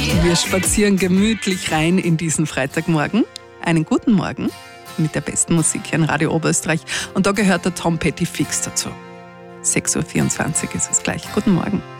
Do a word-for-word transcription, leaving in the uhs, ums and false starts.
Wir spazieren gemütlich rein in diesen Freitagmorgen. Einen guten Morgen mit der besten Musik hier in Radio Oberösterreich. Und da gehört der Tom Petty Fix dazu. sechs Uhr vierundzwanzig ist es gleich. Guten Morgen.